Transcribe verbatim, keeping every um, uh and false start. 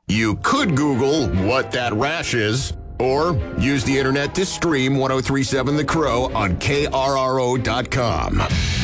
You could Google what that rash is, or use the internet to stream ten thirty-seven The Crow on K R R O dot com.